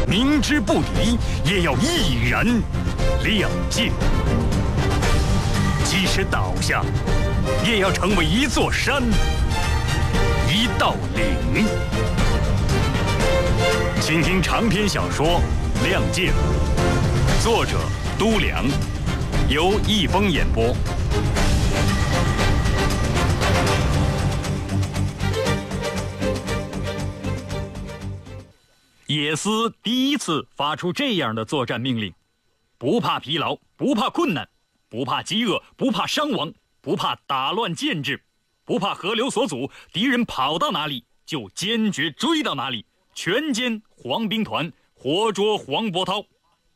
明知不敌也要毅然亮剑，即使倒下，也要成为一座山，一道岭。请听长篇小说《亮剑》，作者都良，由一峰演播。野司第一次发出这样的作战命令，不怕疲劳，不怕困难，不怕饥饿，不怕伤亡，不怕打乱建制，不怕河流所阻，敌人跑到哪里就坚决追到哪里，全歼黄兵团，活捉黄伯韬。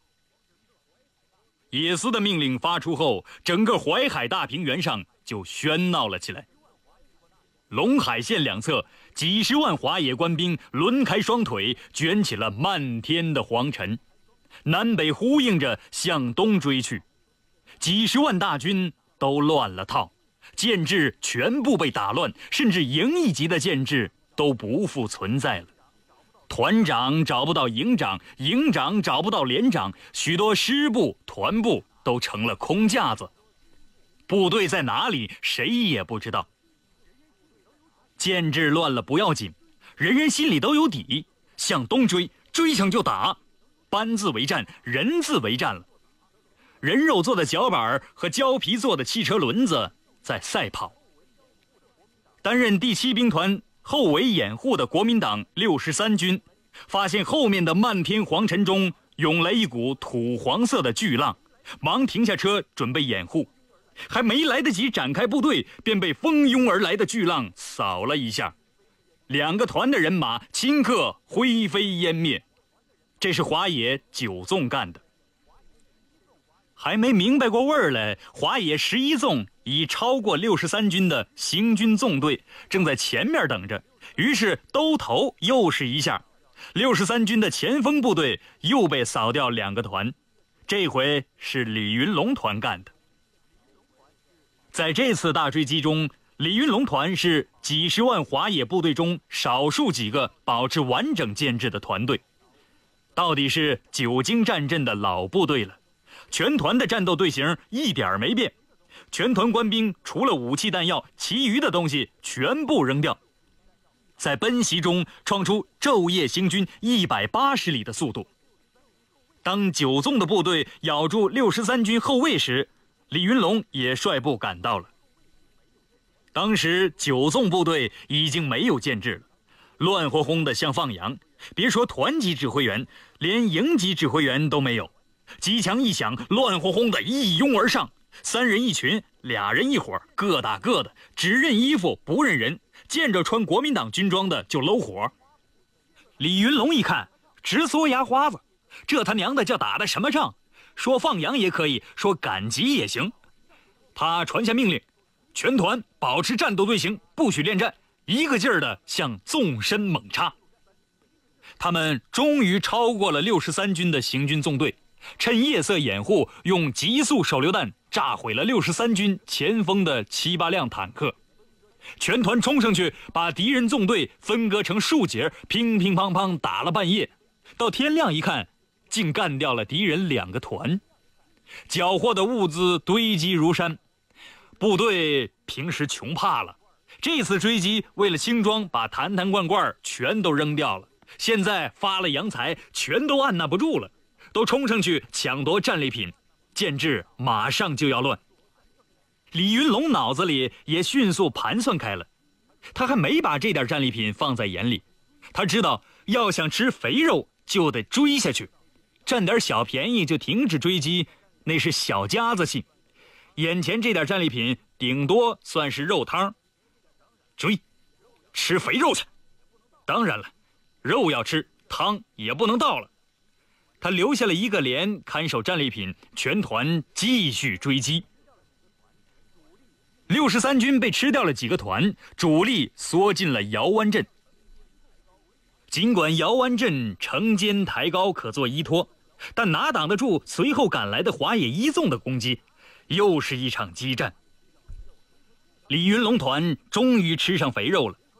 野司的命令发出后，整个淮海大平原上就喧闹了起来。陇海线两侧几十万华野官兵轮开双腿，卷起了漫天的黄尘，南北呼应着向东追去。几十万大军都乱了套，建制全部被打乱，甚至营一级的建制都不复存在了。团长找不到营长，营长找不到连长，许多师部、团部都成了空架子。部队在哪里，谁也不知道。建制乱了不要紧，人人心里都有底，向东追，追上就打，班字为战，人字为战了。人肉做的脚板和胶皮做的汽车轮子在赛跑。担任第7兵团后围掩护的国民党63军发现后面的漫天黄尘中涌来一股土黄色的巨浪，忙停下车准备掩护，还没来得及展开部队，便被蜂拥而来的巨浪扫了一下，2个团的人马顷刻灰飞烟灭。这是华野9纵干的。还没明白过味儿来，华野11纵已超过63军的行军纵队，正在前面等着。于是兜头又是一下，63军的前锋部队又被扫掉2个团，这回是李云龙团干的。在这次大追击中，李云龙团是几十万华野部队中少数几个保持完整建制的团队，到底是久经战阵的老部队了。全团的战斗队形一点没变，全团官兵除了武器弹药，其余的东西全部扔掉，在奔袭中创出昼夜行军180里的速度。当9纵的部队咬住63军后卫时，李云龙也率部赶到了。当时9纵部队已经没有建制了，乱哄哄的像放羊，别说团级指挥员，连营级指挥员都没有。机枪一响，乱哄哄的一拥而上，3人一群，2人一伙，各打各的，只认衣服不认人，见着穿国民党军装的就搂火。李云龙一看直缩牙花子，这他娘的叫打的什么仗？说放羊也可以，说赶集也行。他传下命令，全团保持战斗队形，不许恋战，一个劲儿的向纵深猛插。他们终于超过了63军的行军纵队，趁夜色掩护，用急速手榴弹炸毁了63军前锋的7、8辆坦克。全团冲上去，把敌人纵队分割成数节，乒乒乓乓打了半夜。到天亮一看，竟干掉了敌人2个团，缴获的物资堆积如山。部队平时穷怕了，这次追击为了轻装，把坛罐罐全都扔掉了。现在发了洋财，全都按捺不住了，都冲上去抢夺战利品，建制马上就要乱。李云龙脑子里也迅速盘算开了，他还没把这点战利品放在眼里。他知道要想吃肥肉就得追下去，占点小便宜就停止追击，那是小家子气。眼前这点战利品顶多算是肉汤，追，吃肥肉去。当然了，肉要吃，汤也不能倒了。他留下了1个连看守战利品，全团继续追击。63军被吃掉了几个团，主力缩进了姚湾镇。尽管姚湾镇城坚台高可做依托，但哪挡得住随后赶来的华野1纵的攻击？又是一场激战。李云龙团终于吃上肥肉了，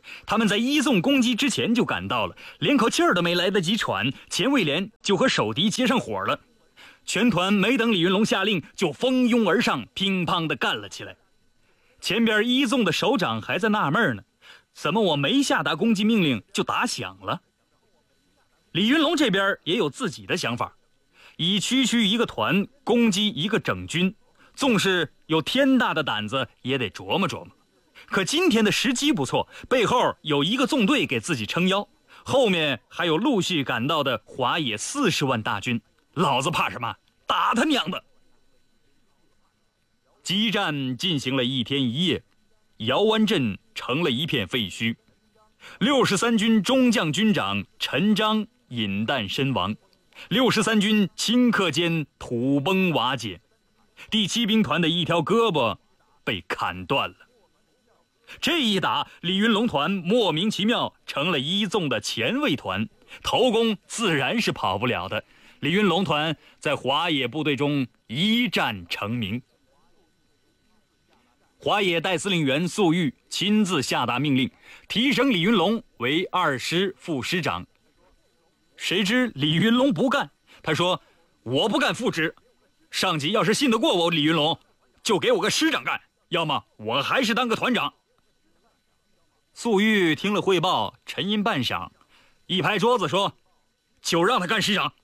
他们在一纵攻击之前就赶到了，连口气儿都没来得及喘，钱卫廉就和守敌接上火了。全团没等李云龙下令，就蜂拥而上，乒乓地干了起来。前边一纵的首长还在纳闷呢，怎么我没下达攻击命令就打响了？李云龙这边也有自己的想法，以区区一个团攻击一个整军，纵是有天大的胆子也得琢磨琢磨。可今天的时机不错，背后有一个纵队给自己撑腰，后面还有陆续赶到的华野40万大军，老子怕什么？打他娘的！激战进行了1天1夜，姚湾镇成了一片废墟。63军中将军长陈章饮弹身亡，63军顷刻间土崩瓦解，第7兵团的一条胳膊被砍断了。这一打，李云龙团莫名其妙成了一纵的前卫团，头功自然是跑不了的。李云龙团在华野部队中一战成名。华野代司令员粟裕亲自下达命令，提升李云龙为2师副师长。谁知李云龙不干，他说：“我不干副职，上级要是信得过我李云龙，就给我个师长干，要么我还是当个团长。”粟裕听了汇报，沉吟半晌，一拍桌子说：“就让他干师长。”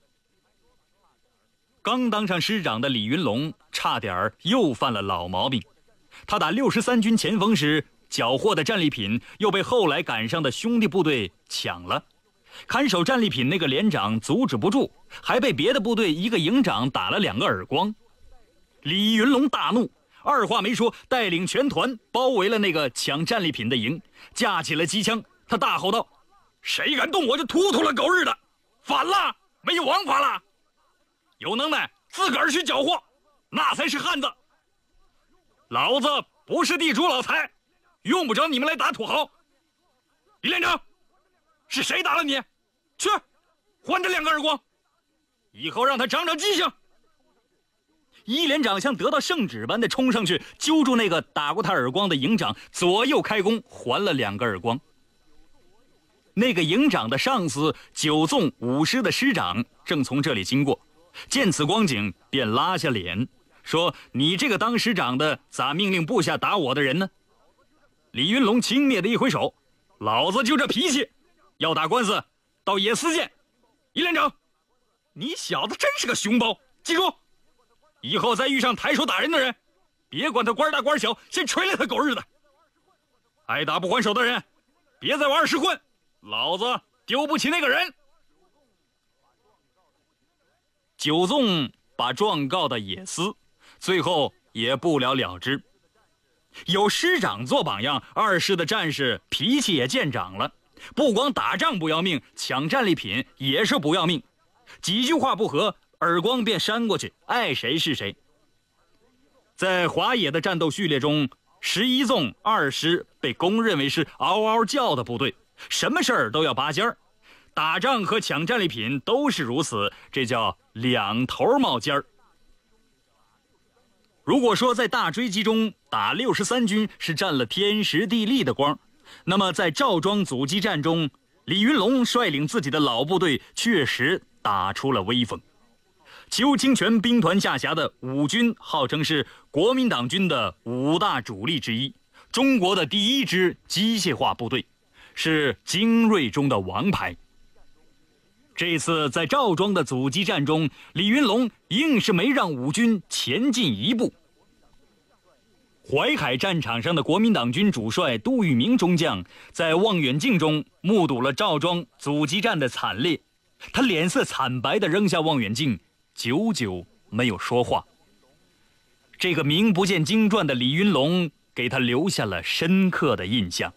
刚当上师长的李云龙差点又犯了老毛病，他打63军前锋时缴获的战利品又被后来赶上的兄弟部队抢了，看守战利品那个连长阻止不住，还被别的部队一个营长打了2个耳光。李云龙大怒，二话没说，带领全团包围了那个抢战利品的营，架起了机枪。他大吼道：“谁敢动我就突突了狗日的！反了，没有王法了！有能耐自个儿去缴获，那才是汉子！老子不是地主老财，用不着你们来打土豪。李连长，是谁打了你？去，还他2个耳光，以后让他长长记性。”一连长像得到圣旨般的冲上去，揪住那个打过他耳光的营长，左右开弓，还了2个耳光。那个营长的上司9纵5师的师长正从这里经过，见此光景，便拉下脸说：“你这个当师长的，咋命令部下打我的人呢？”李云龙轻蔑的一挥手：“老子就这脾气，要打官司到野司见。一连长，你小子真是个熊包，记住，以后再遇上抬手打人的人，别管他官大官小，先捶了他狗日的！挨打不还手的人，别再往2师混，老子丢不起那个人。”9纵把状告到野司，最后也不了了之。有师长做榜样，2师的战士脾气也见长了，不光打仗不要命，抢战利品也是不要命。几句话不合，耳光便扇过去，爱谁是谁。在华野的战斗序列中，11纵2师被公认为是嗷嗷叫的部队，什么事儿都要拔尖儿，打仗和抢战利品都是如此，这叫两头冒尖儿。如果说在大追击中打63军是占了天时地利的光，那么在赵庄阻击战中，李云龙率领自己的老部队确实打出了威风。邱清泉兵团下辖的5军号称是国民党军的5大主力之一，中国的第1支机械化部队，是精锐中的王牌。这次在赵庄的阻击战中，李云龙硬是没让5军前进一步。淮海战场上的国民党军主帅杜聿明中将在望远镜中目睹了赵庄阻击战的惨烈，他脸色惨白地扔下望远镜，久久没有说话。这个名不见经传的李云龙给他留下了深刻的印象。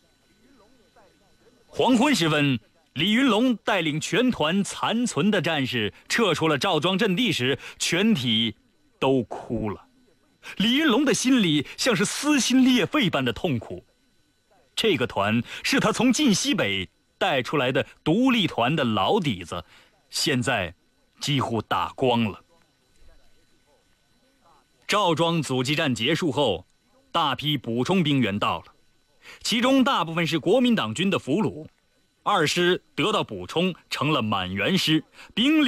黄昏时分，李云龙带领全团残存的战士撤出了赵庄阵地时，全体都哭了。李云龙的心里像是撕心裂肺般的痛苦。这个团是他从晋西北带出来的独立团的老底子，现在几乎打光了。赵庄阻击战结束后，大批补充兵员到了。 其中大部分是国民党军的俘虏。2师得到补充，成了满员师，兵力